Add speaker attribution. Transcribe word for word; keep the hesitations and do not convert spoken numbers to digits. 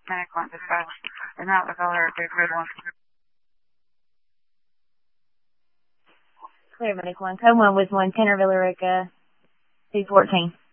Speaker 1: nine o'clock dispatch. And not the color, the grid one.
Speaker 2: Clear, Medic one. Code one with one, Tenor Villarica, two fourteen.